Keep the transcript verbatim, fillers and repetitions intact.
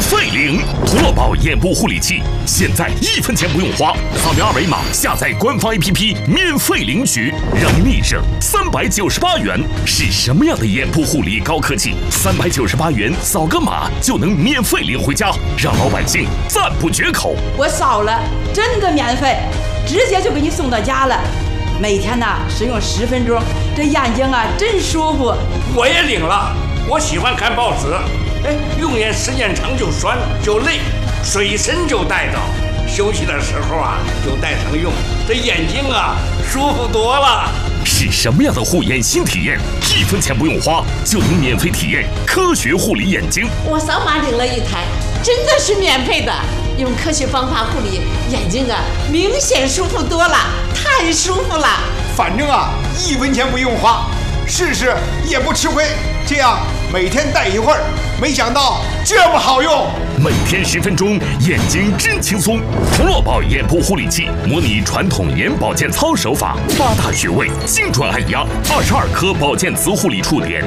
费灵陀螺宝眼部护理器，现在一分钱不用花，扫描二维码下载官方 A P P 免费领取，让你省三百九十八元。是什么样的眼部护理高科技？三百九十八元扫个码就能免费领回家，让老百姓赞不绝口。 我扫了，真的免费，直接就给你送到家了。每天呢使用十分钟，这眼睛啊真舒服。 我也领了，我喜欢看报纸，哎，用眼时间长就酸就累，水参就带着，休息的时候啊就带上用，这眼睛啊舒服多了。 是什么样的护眼新体验？一分钱不用花就能免费体验科学护理眼睛。 我扫码领了一台，真的是免费的。用科学方法护理眼睛啊，明显舒服多了，太舒服了。 反正啊，一分钱不用花，试试也不吃亏。这样每天戴一会儿，没想到这么好用。 每天十分钟，眼睛真轻松。陀螺宝眼部护理器模拟传统眼保健操手法，八大穴位精准按压，二十二颗保健磁护理触点。